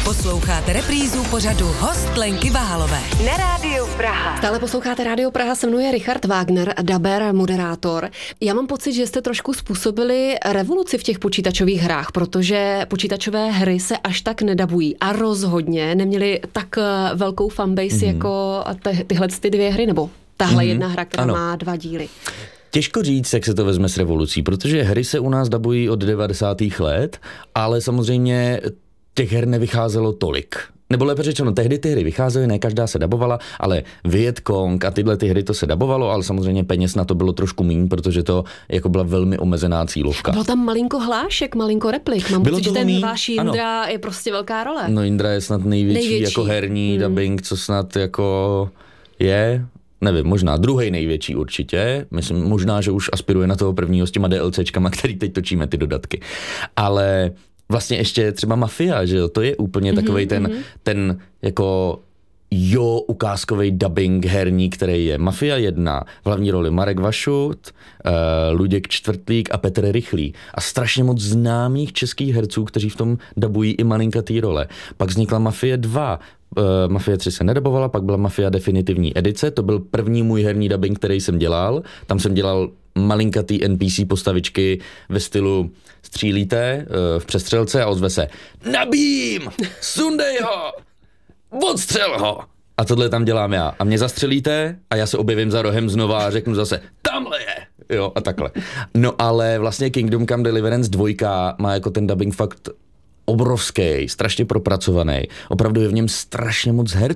Posloucháte reprízu pořadu Host Lenky Váhalové na Rádiu Praha. Stále posloucháte Rádio Praha, se mnou je Richard Wagner, daber, moderátor. Já mám pocit, že jste trošku způsobili revoluci v těch počítačových hrách, protože počítačové hry se až tak nedabují a rozhodně neměly tak velkou fanbase jako tyhle ty dvě hry, nebo tahle jedna hra, která má 2 díly. Těžko říct, jak se to vezme s revolucí, protože hry se u nás dabují od 90. let, ale samozřejmě těch her nevycházelo tolik. Nebo lépe řečeno, tehdy ty hry vycházely, ne každá se dabovala, ale Vietcong a tyhle ty hry to se dabovalo, ale samozřejmě peněz na to bylo trošku míň, protože to jako byla velmi omezená cílovka. Bylo tam malinko hlášek, malinko replik. Mám pocit, že ten váš Jindra je prostě velká role. No Jindra je snad největší. Jako herní dubbing, co snad jako je... Nevím, možná druhý největší určitě, myslím, možná, že už aspiruje na toho prvního s těma DLCčkama, který teď točíme ty dodatky, ale vlastně ještě třeba Mafia, že jo, to je úplně takovej ten jako ukázkovej dubbing herní, který je Mafia 1, v hlavní roli Marek Vašut, Luděk Čtvrtlík a Petr Rychlý a strašně moc známých českých herců, kteří v tom dabují i malinkatý role. Pak vznikla Mafia 2, Mafia 3 se nedabovala, pak byla Mafia definitivní edice, to byl první můj herní dubbing, který jsem dělal, tam jsem dělal malinkatý NPC postavičky ve stylu střílíte v přestřelce a ozve se nabím, sundej ho, odstřel ho. A tohle tam dělám já. A mě zastřelíte a já se objevím za rohem znova a řeknu zase tamhle je. Jo, a takhle. No ale vlastně Kingdom Come Deliverance 2 má jako ten dubbing fakt obrovský, strašně propracovaný. Opravdu je v něm strašně moc herců.